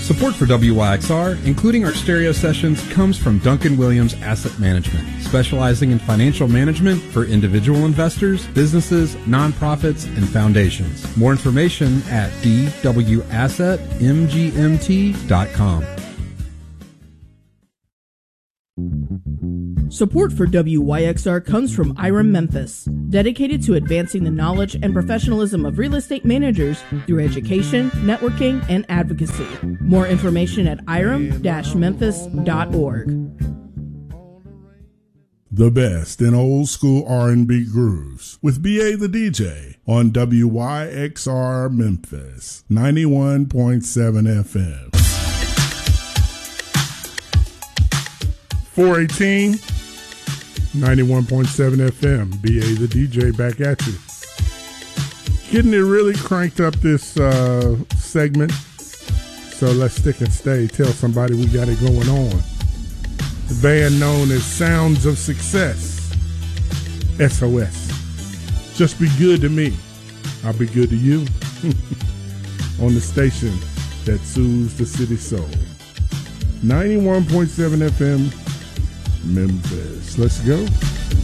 Support for WYXR, including our stereo sessions, comes from Duncan Williams Asset Management, specializing in financial management for individual investors, businesses, nonprofits, and foundations. More information at dwassetmgmt.com. Support for WYXR comes from IREM Memphis, dedicated to advancing the knowledge and professionalism of real estate managers through education, networking, and advocacy. More information at irem-memphis.org. The best in old school R&B grooves with B.A. the DJ on WYXR Memphis 91.7 FM. 418, 91.7 FM, B.A. the DJ back at you. Getting it really cranked up this segment, so let's stick and stay. Tell somebody we got it going on. The band known as Sounds of Success, SOS. Just be good to me, I'll be good to you. On the station that soothes the city soul. 91.7 FM, Memphis. Let's go.